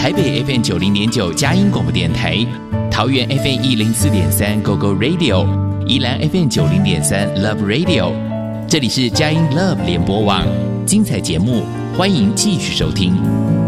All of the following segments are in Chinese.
台北 FM 90.9佳音广播电台，桃园 FM 104.3 GO GO Radio， 宜兰 FM 90.3 Love Radio。这里是佳音 Love 联播网，精彩节目，欢迎继续收听。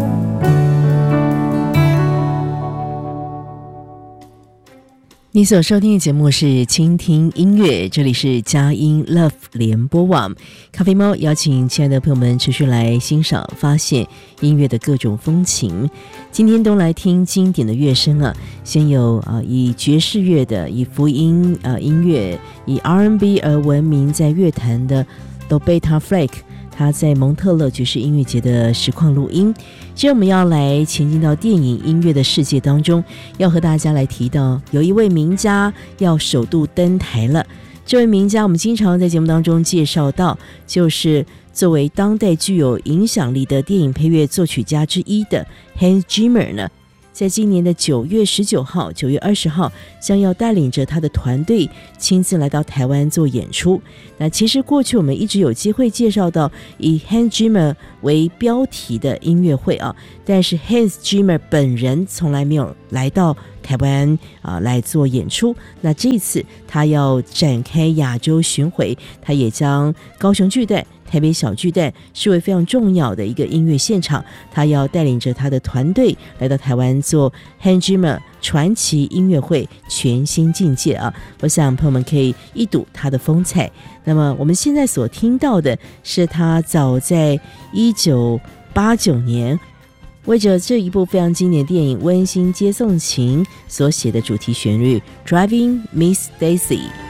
你所收听的节目是倾听音乐，这里是佳音 Love 联播网，咖啡猫邀请亲爱的朋友们持续来欣赏发现音乐的各种风情。今天都来听经典的乐声啊，先有以爵士乐的，以福音音乐，以 R&B 而闻名在乐坛的 Roberta Flack， 他在蒙特勒爵士音乐节的实况录音。接着我们要来前进到电影音乐的世界当中，要和大家来提到有一位名家要首度登台了。这位名家我们经常在节目当中介绍到，就是作为当代具有影响力的电影配乐作曲家之一的 Hans Zimmer 呢，在今年的9月19号、9月20号将要带领着他的团队亲自来到台湾做演出。那其实过去我们一直有机会介绍到以 Hans Zimmer 为标题的音乐会啊，但是 Hans Zimmer 本人从来没有来到台湾来做演出。那这一次他要展开亚洲巡回，他也将高雄巨蛋、台北小巨蛋视为非常重要的一个音乐现场，他要带领着他的团队来到台湾做 Hans Zimmer 传奇音乐会全新境界啊！我想朋友们可以一睹他的风采。那么我们现在所听到的是他早在1989年为着这一部非常经典电影《温馨接送情》所写的主题旋律 Driving Miss Daisy。